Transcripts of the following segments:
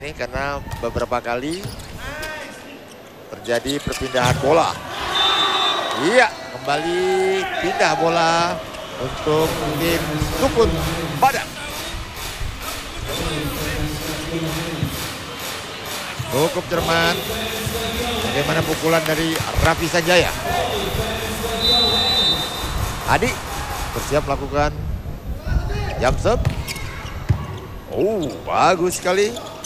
Ini karena beberapa kali terjadi perpindahan bola. Iya, kembali pindah bola untuk tim Sukun Badak. Cukup cermat. Bagaimana pukulan dari Raffi Sanjaya. Adi bersiap melakukan jump serve. Oh, bagus sekali.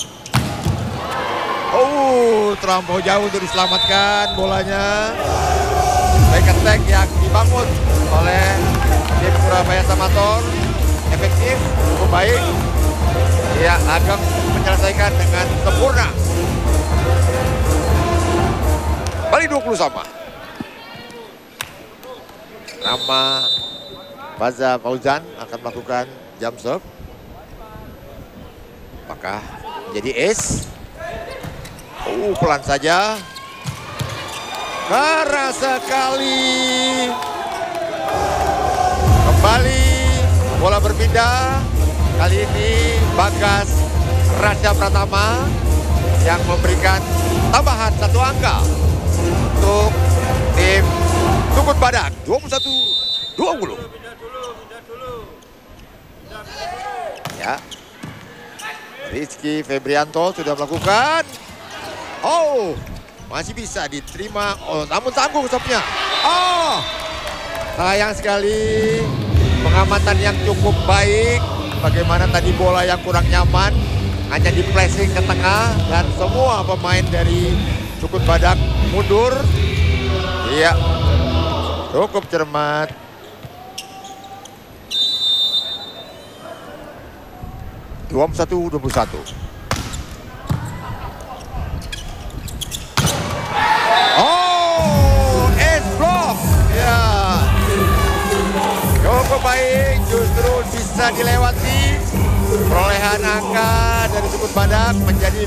Oh, terlampau jauh untuk diselamatkan bolanya. Back attack yang dibangun oleh tim Surabaya Samator efektif, cukup baik. Ya, Agam menyelesaikan dengan sempurna. Balik 20 sama. Rama Faza Fauzan akan melakukan jump serve. Apakah menjadi ace? Pelan saja. Keras sekali. Kembali bola berpindah. Kali ini Bagas Raja Pratama yang memberikan tambahan 1 angka untuk tim Sukun Badak. 21-20. Ya. Rizky Febrianto sudah melakukan. Oh, masih bisa diterima. Oh, namun tanggung shotnya. Oh, sayang sekali. Pengamatan yang cukup baik. Bagaimana tadi bola yang kurang nyaman. Hanya di pressing ke tengah. Dan semua pemain dari Sukun Badak mundur. Iya, cukup cermat. Dua 21-21. Cukup baik, justru bisa dilewati. Perolehan angka dari Sukun Badak menjadi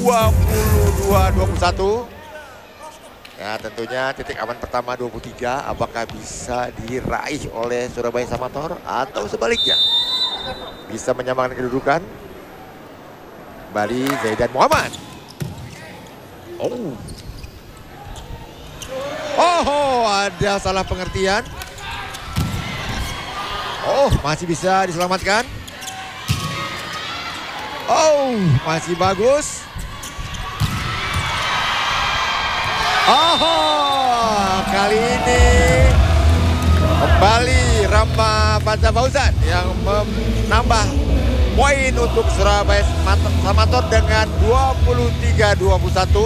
22-21. Ya, tentunya titik aman pertama 23. Apakah bisa diraih oleh Surabaya Samator atau sebaliknya? Bisa menyamakan kedudukan. Kembali Zaidan Muhammad. Oh, ada salah pengertian. Oh, masih bisa diselamatkan. Oh, masih bagus. Oh, kali ini kembali Rama Faza Fauzan yang menambah poin untuk Surabaya Samator dengan 23-21.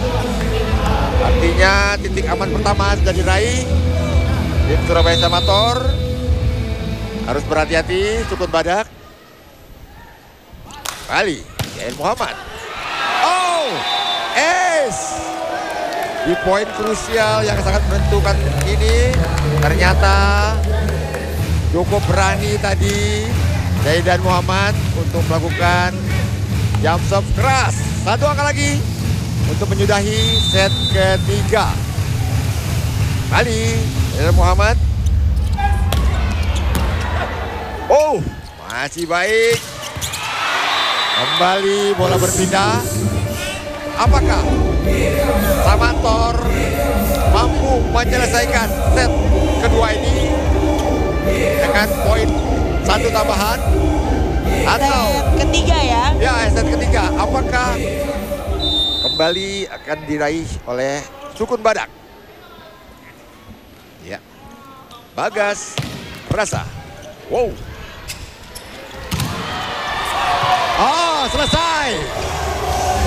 Artinya titik aman pertama sudah diraih. Tim Surabaya Samator harus berhati-hati. Sukun Badak. Kali Yael Muhammad. Oh, ace. Di poin krusial yang sangat menentukan ini. Ternyata cukup berani tadi Zaidan Muhammad untuk melakukan jump serve keras. 1 angka lagi untuk menyudahi set ketiga. Kali Yael Muhammad. Oh, masih baik. Kembali bola berpindah. Apakah Samator mampu menyelesaikan set kedua ini dengan poin 1 tambahan? Atau set ketiga ya? Ya, set ketiga. Apakah kembali akan diraih oleh Sukun Badak? Ya. Bagas Rasa. Wow.